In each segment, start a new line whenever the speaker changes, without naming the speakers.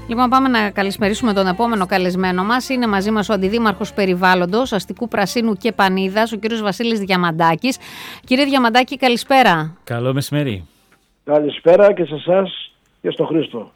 Λοιπόν, πάμε να καλησπερίσουμε τον επόμενο καλεσμένο μας. Είναι μαζί μας ο Αντιδήμαρχος Περιβάλλοντος, Αστικού Πρασίνου και Πανίδας, ο κύριος Βασίλης Διαμαντάκης. Κύριε Διαμαντάκη, καλησπέρα.
Καλό μεσημέρι.
Καλησπέρα και σε εσάς και στο Χρήστο.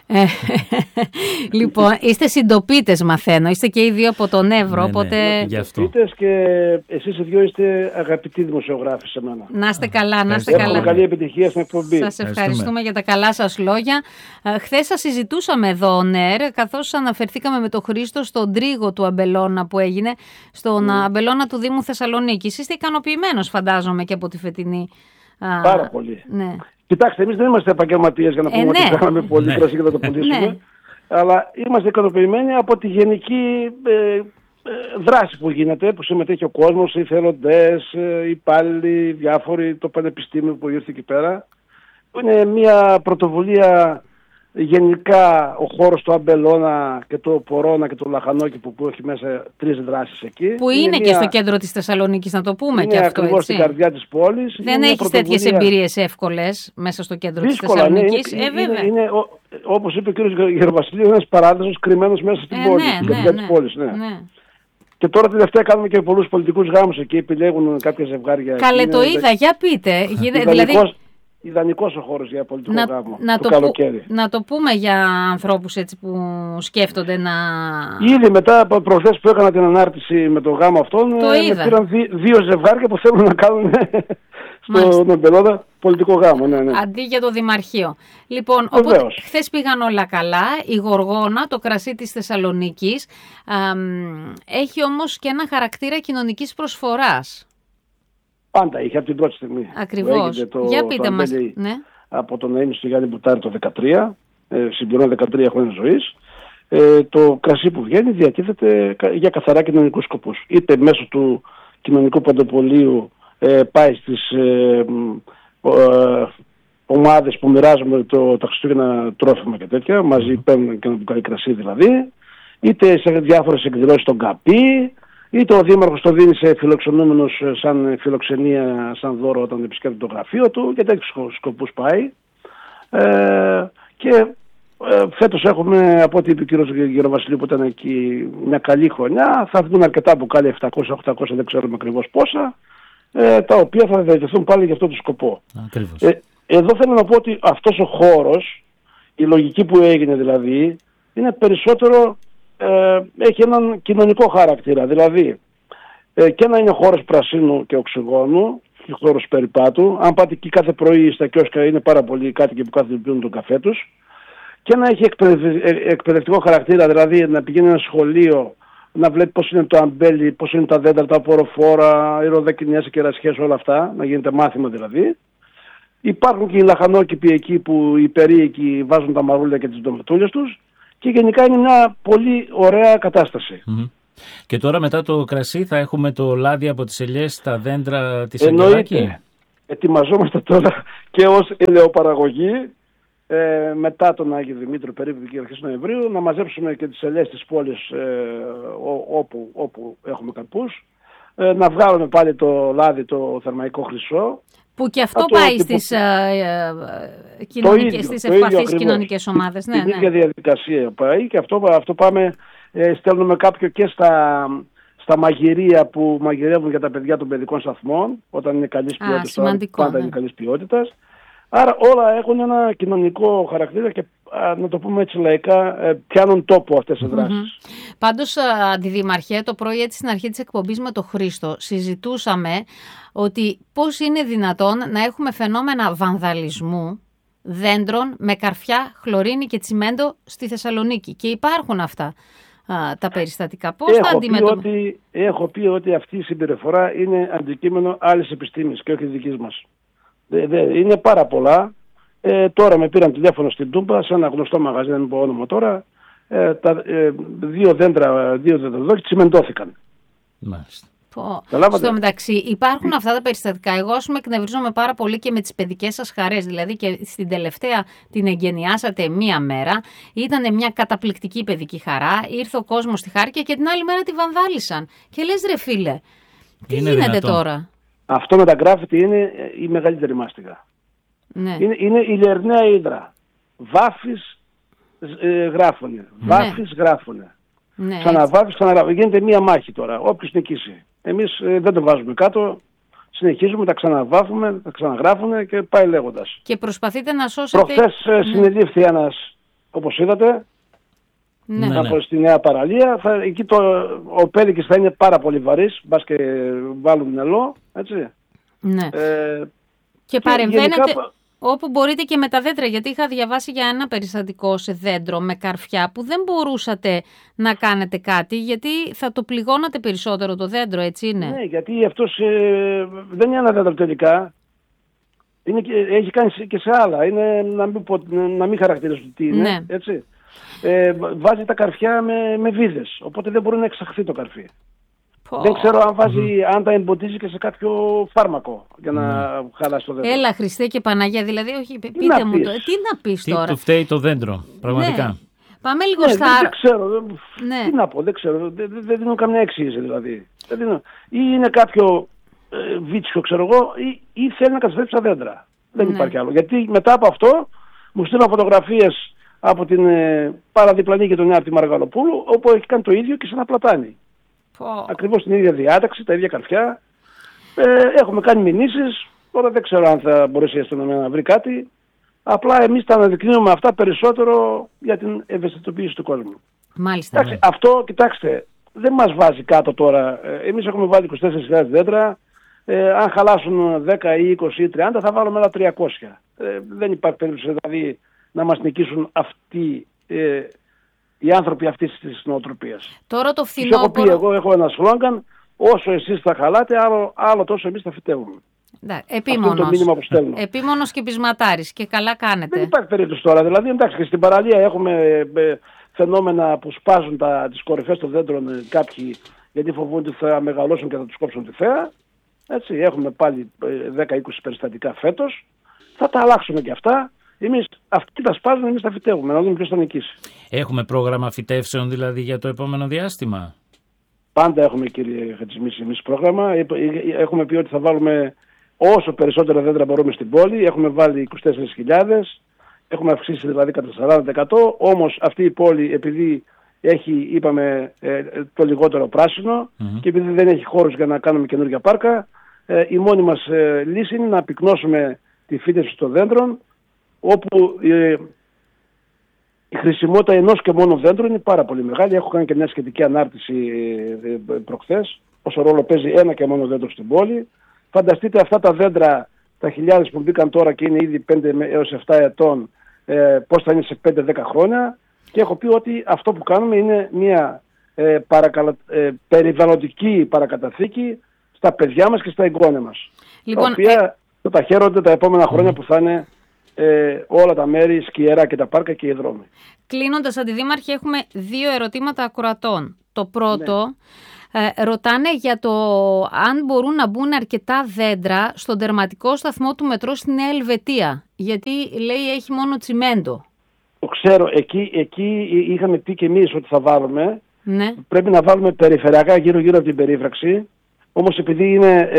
Λοιπόν, είστε συντοπίτες, μαθαίνω. Είστε και οι δύο από τον Εύρο, οπότε...
Συντοπίτες και εσείς οι δύο είστε αγαπητοί δημοσιογράφοι σε μένα.
Να είστε καλά, να είστε καλά.
Εύχομαι καλή επιτυχία στην εκπομπή.
Σας ευχαριστούμε για τα καλά σας λόγια. Χθες σας συζητούσαμε εδώ, ΝΕΡ, καθώς αναφερθήκαμε με τον Χρήστο στον τρίγο του αμπελώνα που έγινε, στον αμπελώνα του Δήμου Θεσσαλονίκης. Είστε ικανοποιημένος, φαντάζομαι, και από τη φετινή...
Πάρα πολύ.
Ναι.
Κοιτάξτε, εμείς δεν είμαστε επαγγελματίες για να πούμε ότι κάναμε πολύ κρασί και να το πουλήσουμε. Ναι. Αλλά είμαστε ικανοποιημένοι από τη γενική δράση που γίνεται, που συμμετέχει ο κόσμος, οι εθελοντές, οι υπάλληλοι, διάφοροι, το πανεπιστήμιο που ήρθε εκεί πέρα. Είναι μια πρωτοβουλία γενικά ο χώρος του Αμπελώνα και το Πορώνα και το Λαχανόκι που έχει μέσα 3 δράσεις εκεί.
Που είναι και στο κέντρο της Θεσσαλονίκης, να το πούμε και αυτό, έτσι.
Είναι ακριβώς στην καρδιά της πόλης.
Δεν έχεις τέτοιες εμπειρίες εύκολες μέσα στο κέντρο της Θεσσαλονίκης.
Βέβαια. Είναι, όπως είπε ο κ. Γεροβασιλείου, ένας παράδεισος κρυμμένος μέσα στην πόλη, στην καρδιά της πόλης. Ναι. Και τώρα τελευταία κάνουμε και πολλούς πολιτικούς γάμους εκεί, επιλέγουν κάποια ζευγάρια.
Καλέ, το είδα, για πείτε.
Ιδανικός ο χώρος για πολιτικό γάμο το καλοκαίρι.
Να το πούμε για ανθρώπους έτσι που σκέφτονται να...
Ήδη μετά προχθές που έκανα την ανάρτηση με το γάμο αυτόν, με πήραν 2 ζευγάρια που θέλουν να κάνουν στον Αμπελώνα πολιτικό γάμο. Ναι.
Αντί για το Δημαρχείο. Λοιπόν, χθες πήγαν όλα καλά. Η Γοργόνα, το κρασί της Θεσσαλονίκης, έχει όμως και ένα χαρακτήρα κοινωνικής προσφοράς.
Πάντα είχε από την πρώτη στιγμή.
Ακριβώς. Για πείτε μας. Ναι.
Από τον Αίμνη στο Γιάννη Μπουτάρη το 2013, συμπληρώνει 13 χρόνια ζωής, το κρασί που βγαίνει διατίθεται για καθαρά κοινωνικούς σκοπούς. Είτε μέσω του κοινωνικού παντοπολίου πάει στις ομάδες που μοιράζουμε τα Χριστούγεννα τρόφιμα και τέτοια, μαζί παίρνουν και ένα μπουκάλι κρασί δηλαδή, είτε σε διάφορες εκδηλώσεις στον ΚΑΠΗ, είτε ο Δήμαρχος το δίνει σε φιλοξενούμενους σαν φιλοξενία, σαν δώρο όταν επισκέπτεται το γραφείο του, και τέτοιους σκοπούς πάει. Και φέτος έχουμε, από ό,τι είπε ο κ. Γεροβασιλείου που ήταν εκεί, μια καλή χρονιά. Θα βγουν αρκετά μπουκάλια, 700-800, δεν ξέρουμε ακριβώς πόσα, τα οποία θα διατεθούν πάλι για αυτό το σκοπό. Εδώ θέλω να πω ότι αυτός ο χώρος, η λογική που έγινε δηλαδή, είναι περισσότερο... έχει έναν κοινωνικό χαρακτήρα, δηλαδή και να είναι χώρος πρασίνου και οξυγόνου και χώρος περιπάτου. Αν πάτε εκεί κάθε πρωί στα κιόσκα, είναι πάρα πολλοί κάτοικοι που κάθονται πίνουν τον καφέ τους, και να έχει εκπαιδευτικό χαρακτήρα, δηλαδή να πηγαίνει ένα σχολείο, να βλέπει πώς είναι το αμπέλι, πώς είναι τα δέντρα, τα απορροφόρα, οι ροδακινιές, οι κερασιές, όλα αυτά, να γίνεται μάθημα δηλαδή. Υπάρχουν και οι λαχανόκηποι εκεί που οι περίοικοι βάζουν τα μαρούλια και τις ντομετούλες τους. Και γενικά είναι μια πολύ ωραία κατάσταση.
Και τώρα μετά το κρασί θα έχουμε το λάδι από τις ελιές στα δέντρα της Αγγελάκη.
Ετοιμαζόμαστε τώρα και ως ελαιοπαραγωγή, μετά τον Άγιο Δημήτριο, περίπου και αρχές Νοεμβρίου, να μαζέψουμε και τις ελιές της πόλης όπου έχουμε καρπούς, να βγάλουμε πάλι το λάδι, το θερμαϊκό χρυσό.
Που και αυτό πάει στις ευπαθείς κοινωνικές ομάδες.
Την ίδια διαδικασία πάει, και αυτό πάμε, στέλνουμε κάποιο και στα μαγειρία που μαγειρεύουν για τα παιδιά των παιδικών σταθμών, όταν είναι καλής ποιότητας, πάντα είναι καλής ποιότητας. Άρα όλα έχουν ένα κοινωνικό χαρακτήρα και, να το πούμε έτσι λαϊκά, πιάνουν τόπο αυτές οι δράσεις.
Πάντως, Αντιδήμαρχε, το πρωί έτσι στην αρχή της εκπομπής με τον Χρήστο συζητούσαμε ότι πώς είναι δυνατόν να έχουμε φαινόμενα βανδαλισμού δέντρων με καρφιά, χλωρίνη και τσιμέντο στη Θεσσαλονίκη. Και υπάρχουν αυτά τα περιστατικά. Πώς θα αντιμετωπίσουμε?
Έχω πει ότι αυτή η συμπεριφορά είναι αντικείμενο άλλης επιστήμης και όχι δικής μας. Είναι πάρα πολλά. Τώρα με πήραν τηλέφωνο στην Τούμπα, σε ένα γνωστό μαγαζί, δεν πω όνομα τώρα, 2 δέντραδόχοι τσιμεντώθηκαν.
Μάλιστα.
Στο μεταξύ υπάρχουν αυτά τα περιστατικά. Εγώ εκνευρίζομαι πάρα πολύ και με τις παιδικές σας χαρές. Δηλαδή και στην τελευταία την εγκαινιάσατε μία μέρα. Ήταν μια καταπληκτική παιδική χαρά. Ήρθε ο κόσμος στη Χάρκια και την άλλη μέρα τη βανδάλισαν. Και λες, ρε φίλε, τι γίνεται τώρα?
Αυτό με τα γκράφιτι είναι η μεγαλύτερη μάστιγα.
Ναι.
Είναι η Λερναία Ύδρα. Βάφεις γράφουνε. Βάφεις, γράφουνε.
Ναι,
Ξαναβάφεις, ξαναγράφουνε. Γίνεται μία μάχη τώρα, όποιος νικήσει. Εμείς δεν το βάζουμε κάτω. Συνεχίζουμε, τα ξαναβάφουμε, τα ξαναγράφουμε και πάει λέγοντας.
Και προσπαθείτε να σώσετε...
Προχθές συνελήφθη ένας, όπως είδατε,
Ναι.
στη Νέα Παραλία. Εκεί ο πέλικης θα είναι πάρα πολύ βαρύς, μπας και βάλουν νερό, έτσι.
Ναι. Και παρεμβαίνετε
γενικά...
όπου μπορείτε και με τα δέντρα, γιατί είχα διαβάσει για ένα περιστατικό σε δέντρο με καρφιά που δεν μπορούσατε να κάνετε κάτι, γιατί θα το πληγώνατε περισσότερο το δέντρο, έτσι είναι?
Ναι, γιατί αυτός δεν είναι ένα δέντρο τελικά. Έχει κάνει και σε άλλα. Είναι, να μην χαρακτηρίσω τι είναι,
Ναι.
έτσι. Βάζει τα καρφιά με βίδες, οπότε δεν μπορεί να εξαχθεί το καρφί. Δεν ξέρω αν αν τα εμποτίζει και σε κάποιο φάρμακο για να χαλάσει το δέντρο.
Έλα Χριστέ και Παναγία, δηλαδή όχι, πείτε μου το. Τι να πεις τώρα.
Τι του φταίει το δέντρο, πραγματικά.
Ναι. Πάμε λίγο στα...
Δεν ξέρω,
Ναι.
τι να πω, δεν ξέρω, δεν δίνω καμιά εξήγηση δηλαδή. Ή είναι κάποιο βίτσιο, ξέρω εγώ, ή θέλει να καταστρέψει τα δέντρα. Δεν υπάρχει άλλο. Γιατί μετά από αυτό μου στείλαν φωτογραφίες από την παραδιπλανή γειτονιά από τη Μαργαλοπούλου, όπου έχει κάνει το ίδιο και σε ένα πλατάνι. Ακριβώς την ίδια διάταξη, τα ίδια καρφιά. Έχουμε κάνει μηνύσεις, τώρα δεν ξέρω αν θα μπορέσει η αστυνομία να βρει κάτι. Απλά εμείς τα αναδεικνύουμε αυτά περισσότερο για την ευαισθητοποίηση του κόσμου.
Μάλιστα.
Εντάξει, αυτό, κοιτάξτε, δεν μας βάζει κάτω τώρα. Εμείς έχουμε βάλει 24.000 δέντρα. Αν χαλάσουν 10 ή 20 ή 30 θα βάλουμε άλλα 300. Δεν υπάρχει περίπτωση δηλαδή να μας νικήσουν αυτοί οι άνθρωποι αυτής της νοοτροπίας.
Τώρα το
Έχω πει,
φθινόπωρο...
εγώ έχω ένα σλόγγαν, όσο εσείς θα χαλάτε, άλλο τόσο εμείς θα φυτεύουμε. Αυτό είναι το μήνυμα που στέλνω.
Επίμονος και πεισματάρης και καλά κάνετε.
Δεν υπάρχει περίπτωση τώρα. Δηλαδή, εντάξει, και στην παραλία έχουμε φαινόμενα που σπάζουν τις κορυφές των δέντρων κάποιοι, γιατί φοβούνται ότι θα μεγαλώσουν και θα τους κόψουν τη θέα. Έτσι, έχουμε πάλι 10-20 περιστατικά φέτος. Θα τα αλλάξουμε και αυτά. Εμείς αυτοί τα σπάζουν, εμείς τα φυτεύουμε, να δούμε ποιος θα νικήσει.
Έχουμε πρόγραμμα φυτεύσεων δηλαδή για το επόμενο διάστημα?
Πάντα έχουμε, κύριε Χατζημίση, εμείς πρόγραμμα. Έχουμε πει ότι θα βάλουμε όσο περισσότερα δέντρα μπορούμε στην πόλη. Έχουμε βάλει 24.000. Έχουμε αυξήσει δηλαδή κατά 40%. Όμως αυτή η πόλη, επειδή έχει, είπαμε, το λιγότερο πράσινο και επειδή δεν έχει χώρους για να κάνουμε καινούργια πάρκα, η μόνη μας λύση είναι να πυκνώσουμε τη φύτευση των δέντρων, όπου η χρησιμότητα ενός και μόνο δέντρου είναι πάρα πολύ μεγάλη. Έχω κάνει και μια σχετική ανάρτηση προχθές, όσο ρόλο παίζει ένα και μόνο δέντρο στην πόλη. Φανταστείτε αυτά τα δέντρα, τα χιλιάδες που μπήκαν τώρα και είναι ήδη 5 έως 7 ετών, πώς θα είναι σε 5-10 χρόνια. Και έχω πει ότι αυτό που κάνουμε είναι μια περιβαλλοντική παρακαταθήκη στα παιδιά μας και στα εγγόνια μας. Λοιπόν, τα οποία θα τα χαίρονται τα επόμενα χρόνια που θα είναι όλα τα μέρη σκιερά και τα πάρκα και οι δρόμοι.
Κλείνοντας, Αντιδήμαρχε, έχουμε 2 ερωτήματα ακροατών. Το πρώτο, ρωτάνε για το αν μπορούν να μπουν αρκετά δέντρα στον τερματικό σταθμό του μετρό στη Νέα Ελβετία. Γιατί, λέει, έχει μόνο τσιμέντο.
Το ξέρω, εκεί είχαμε πει και εμείς ότι θα βάλουμε.
Ναι.
Πρέπει να βάλουμε περιφερειακά γύρω-γύρω από την περίφραξη. Όμως επειδή είναι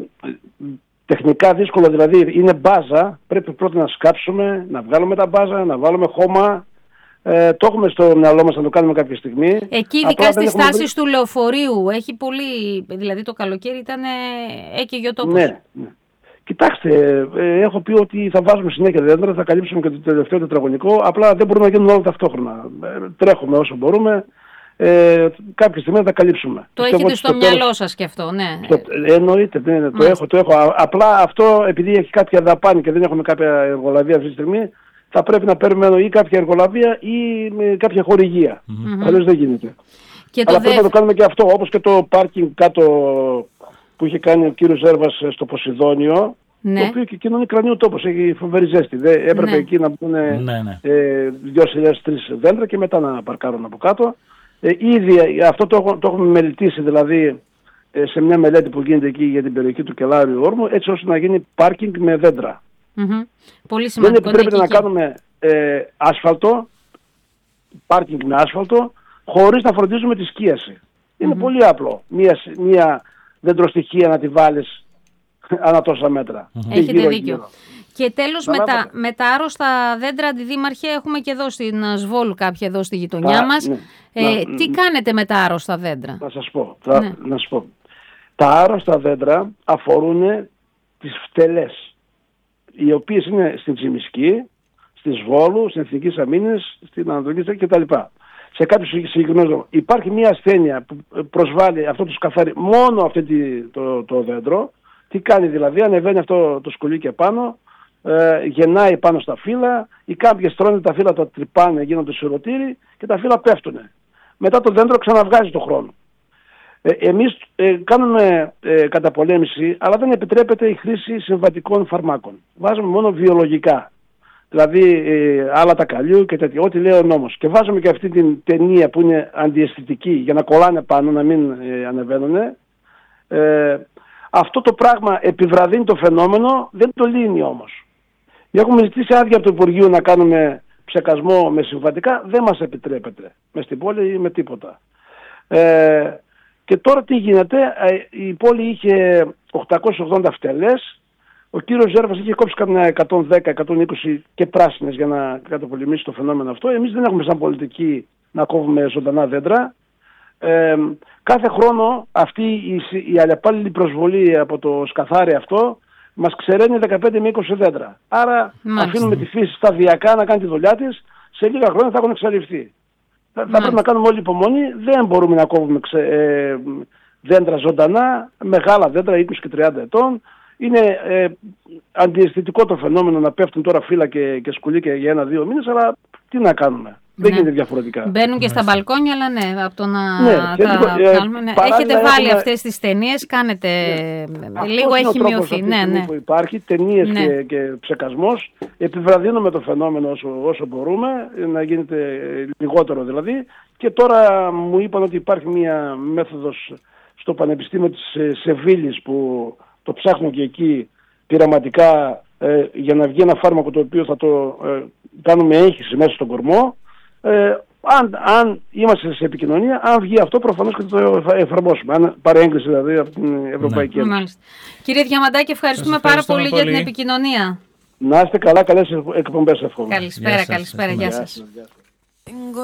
τεχνικά δύσκολο, δηλαδή είναι μπάζα, πρέπει πρώτα να σκάψουμε, να βγάλουμε τα μπάζα, να βάλουμε χώμα. Το έχουμε στο μυαλό μας να το κάνουμε κάποια στιγμή.
Εκεί, ειδικά στις στάσεις του λεωφορείου, έχει πολύ, δηλαδή το καλοκαίρι ήταν έκαιγε ο τόπος.
Ναι. Κοιτάξτε, έχω πει ότι θα βάζουμε συνέχεια δέντρα, θα καλύψουμε και το τελευταίο τετραγωνικό, απλά δεν μπορούμε να γίνουν όλα ταυτόχρονα. Τρέχουμε όσο μπορούμε, κάποια στιγμή θα τα καλύψουμε.
Το έχετε στο μυαλό σας και αυτό, ναι.
Εννοείται, ναι, το έχω. Απλά αυτό, επειδή έχει κάποια δαπάνη και δεν έχουμε κάποια εργολαβία αυτή τη στιγμή, θα πρέπει να παίρνουμε ή κάποια εργολαβία ή κάποια χορηγία. Αλλιώς δεν γίνεται. Αλλά πρέπει να το κάνουμε και αυτό, όπως και το πάρκινγκ κάτω που είχε κάνει ο κύριος Ζέρβας στο Ποσειδόνιο, το οποίο και εκείνο είναι κρανίου τόπος, έχει φοβερή ζέστη. Έπρεπε εκεί να μπουν 2.000-3 δέντρα και μετά να παρκάρουν από κάτω. Ήδη αυτό το έχουμε μελετήσει, δηλαδή σε μια μελέτη που γίνεται εκεί για την περιοχή του Κελάριου Όρμου, έτσι ώστε να γίνει πάρκινγκ με δέντρα.
Πολύ σημαντικό.
Δεν επιτρέπεται να κάνουμε άσφαλτο, πάρκινγκ με άσφαλτο, χωρίς να φροντίζουμε τη σκίαση. Είναι πολύ απλό. Μια δεντροστοιχεία να τη βάλεις ανά τόσα μέτρα.
Έχετε δίκιο. Και τέλος, με τα άρρωστα δέντρα, αντιδήμαρχε, έχουμε και εδώ στην Σβόλου κάποια εδώ στη γειτονιά μας.
Ναι.
Τι κάνετε με τα άρρωστα δέντρα?
Να σας πω. Τα άρρωστα δέντρα αφορούν τις φτελές, οι οποίες είναι στην Τσιμισκή, στη Σβόλου, στην Εθνικής Αμήνης, στην Ανατολική κτλ. Σε κάποιους συγκεκριμένους δρόμους. Υπάρχει μια ασθένεια που προσβάλλει αυτό το σκαθάρι μόνο αυτό το δέντρο. Τι κάνει δηλαδή? Ανεβαίνει αυτό το σκουλίκι επάνω, γεννάει πάνω στα φύλλα, οι κάποιες τρώνε τα φύλλα, τα τρυπάνε, γίνονται σιρωτήρι και τα φύλλα πέφτουν. Μετά το δέντρο ξαναβγάζει το χρόνο. Εμείς κάνουμε καταπολέμηση, αλλά δεν επιτρέπεται η χρήση συμβατικών φαρμάκων. Βάζουμε μόνο βιολογικά. Δηλαδή άλλα τα καλλιού και τέτοια, ό,τι λέει ο νόμος. Και βάζουμε και αυτή την ταινία που είναι αντιαισθητική για να κολλάνε πάνω, να μην ανεβαίνουν. Αυτό το πράγμα επιβραδύνει το φαινόμενο, δεν το λύνει όμως. Έχουμε ζητήσει άδεια από το Υπουργείο να κάνουμε ψεκασμό με συμβατικά, δεν μας επιτρέπεται μες στην πόλη ή με τίποτα. Και τώρα τι γίνεται? Η πόλη είχε 880 φτελές, ο κύριος Ζέρβας είχε κόψει καμιά 110-120 και πράσινες για να καταπολεμήσει το φαινόμενο αυτό. Εμείς δεν έχουμε σαν πολιτική να κόβουμε ζωντανά δέντρα. Κάθε χρόνο αυτή η αλλεπάλληλη προσβολή από το σκαθάρι αυτό μας ξεραίνει 15 με 20 δέντρα. Άρα αφήνουμε τη φύση σταδιακά να κάνει τη δουλειά της, σε λίγα χρόνια θα έχουν εξαλειφθεί. Θα πρέπει να κάνουμε όλη υπομονή, δεν μπορούμε να κόβουμε δέντρα ζωντανά, μεγάλα δέντρα 20 και 30 ετών. Είναι αντιαισθητικό το φαινόμενο να πέφτουν τώρα φύλλα και σκουλίκια για 1-2 μήνες, αλλά τι να κάνουμε. Δεν γίνεται διαφορετικά.
Μπαίνουν και στα μπαλκόνια, αλλά ναι, από το να τα βγάλουμε. Ναι. Έχετε βάλει αυτές τις ταινίες, κάνετε. Λίγο έχει μειωθεί. Ναι.
Που υπάρχει, ταινίες και ψεκασμός. Επιβραδύνουμε το φαινόμενο όσο μπορούμε, να γίνεται λιγότερο δηλαδή. Και τώρα μου είπαν ότι υπάρχει μια μέθοδος στο Πανεπιστήμιο της Σεβίλης που το ψάχνουν και εκεί πειραματικά για να βγει ένα φάρμακο το οποίο θα το κάνουμε έγχυση μέσα στον κορμό. Αν είμαστε σε επικοινωνία, αν βγει αυτό προφανώς και το εφαρμόσουμε. Αν πάρει έγκριση δηλαδή από την Ευρωπαϊκή Ένωση.
Κύριε Διαμαντάκη, ευχαριστούμε πάρα πολύ για την επικοινωνία.
Να είστε καλά, καλές εκπομπές εύχομαι.
Καλησπέρα, γεια σας.